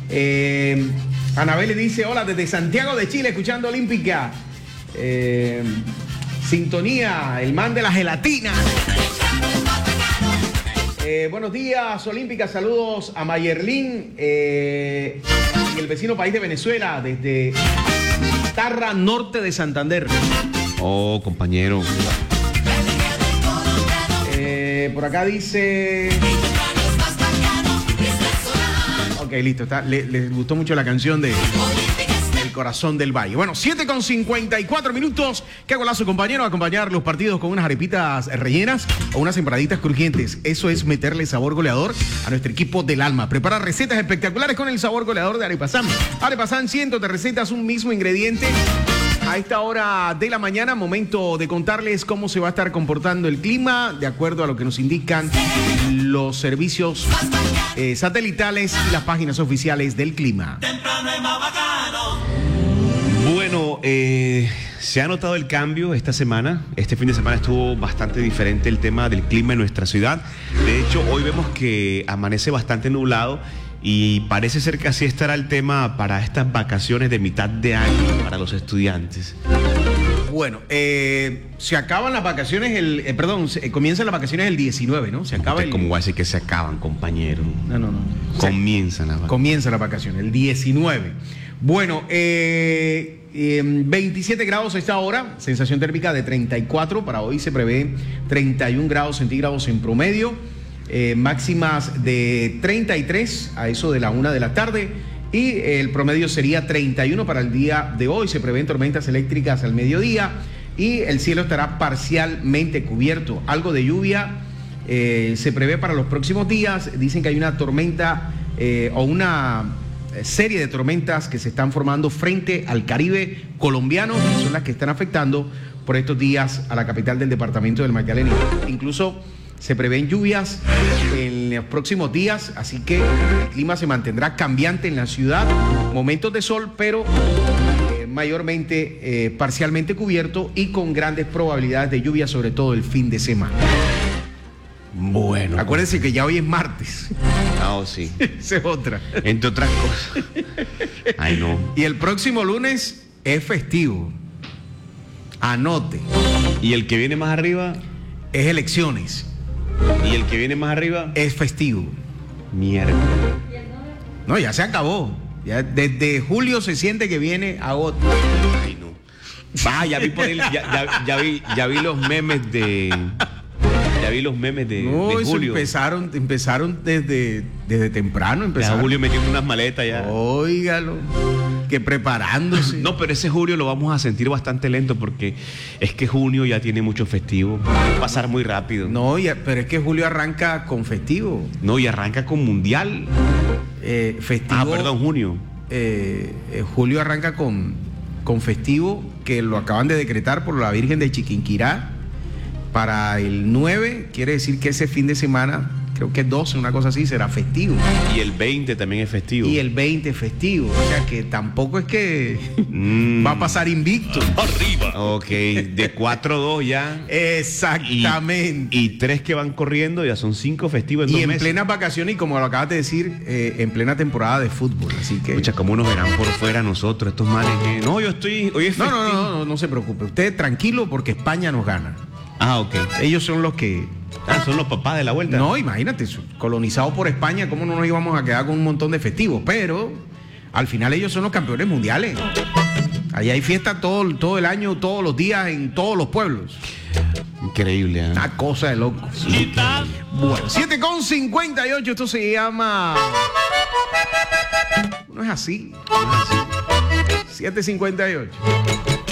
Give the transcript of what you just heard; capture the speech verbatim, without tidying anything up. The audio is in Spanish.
Eh, Anabel le dice, hola, desde Santiago de Chile, escuchando Olímpica. Eh, sintonía, el man de la gelatina. Eh, buenos días, Olímpica. Saludos a Mayerlin eh, y el vecino país de Venezuela, desde Tarra Norte de Santander. Oh, compañero. Eh, por acá dice... Ok, listo. Está, le, les gustó mucho la canción de El Corazón del Valle. Bueno, siete con cincuenta y cuatro minutos. Qué golazo, compañero, acompañar los partidos con unas arepitas rellenas o unas empanaditas crujientes. Eso es meterle sabor goleador a nuestro equipo del alma. Prepara recetas espectaculares con el sabor goleador de Arepasán. Arepasán, cientos de recetas, un mismo ingrediente. A esta hora de la mañana, momento de contarles cómo se va a estar comportando el clima, de acuerdo a lo que nos indican los servicios eh, satelitales y las páginas oficiales del clima. Bueno, eh, se ha notado el cambio esta semana. Este fin de semana estuvo bastante diferente el tema del clima en nuestra ciudad. De hecho, hoy vemos que amanece bastante nublado. Y parece ser que así estará el tema para estas vacaciones de mitad de año para los estudiantes. Bueno, eh, se acaban las vacaciones, el, eh, perdón, se, eh, comienzan las vacaciones el diecinueve, ¿no? Se acaba el... ¿Cómo va a decir que se acaban, compañero? No, no, no. Comienzan las vacaciones. Comienzan las vacaciones, el diecinueve. Bueno, eh, eh, veintisiete grados a esta hora, sensación térmica de treinta y cuatro, para hoy se prevé treinta y un grados centígrados en promedio. Eh, máximas de treinta y tres a eso de la una de la tarde y el promedio sería treinta y uno para el día de hoy. Se prevén tormentas eléctricas al mediodía y el cielo estará parcialmente cubierto. Algo de lluvia eh, se prevé para los próximos días. Dicen que hay una tormenta eh, o una serie de tormentas que se están formando frente al Caribe colombiano, que son las que están afectando por estos días a la capital del departamento del Magdalena. Incluso se prevén lluvias en los próximos días, así que el clima se mantendrá cambiante en la ciudad. Momentos de sol, pero eh, mayormente eh, parcialmente cubierto y con grandes probabilidades de lluvia, sobre todo el fin de semana. Bueno. Acuérdense que ya hoy es martes. Ah, oh, sí. Esa es otra. Entre otras cosas. Ay, no. Y el próximo lunes es festivo. Anote. ¿Y el que viene más arriba? Es elecciones. ¿Y el que viene más arriba? Es festivo. Mierda. No, ya se acabó. Ya desde julio se siente que viene agosto. Ay, no. Va, ya vi por el, ya, ya, ya vi, ya vi los memes de. Ya vi los memes de, no, de eso Julio. empezaron, empezaron desde, desde temprano. Empezaron. Ya Julio metiendo unas maletas ya. Óigalo. Que preparándose. No, pero ese Julio lo vamos a sentir bastante lento porque es que junio ya tiene mucho festivo. Va a pasar muy rápido. No, ya, pero es que julio arranca con festivo. No, y arranca con mundial. Eh, festivo. Ah, perdón, junio. Eh, eh, julio arranca con, con festivo que lo acaban de decretar por la Virgen de Chiquinquirá para el nueve. Quiere decir que ese fin de semana, creo que es doce, una cosa así, será festivo. Y el veinte también es festivo. Y el veinte festivo. O sea que tampoco es que mm. va a pasar invicto. Arriba. Ok, de cuatro a dos ya. Exactamente. Y, y tres que van corriendo, ya son cinco festivos en y dos en meses. plenas vacaciones, y como lo acabas de decir, eh, en plena temporada de fútbol. Así que. Escucha, ¿cómo nos verán por fuera nosotros, estos males? Que... No, yo estoy. Hoy es no, festivo. no, no, no, no se preocupe. Usted tranquilo porque España nos gana. Ah, ok. Ellos son los que... Ah, son los papás de la vuelta. No, imagínate, colonizados por España, ¿cómo no nos íbamos a quedar con un montón de festivos? Pero al final ellos son los campeones mundiales. Allá hay fiesta todo, todo el año, todos los días, en todos los pueblos. Increíble, ¿eh? Una cosa de locos. Sí. Bueno, siete con cincuenta y ocho, esto se llama... No es así. No es así. siete cincuenta y ocho.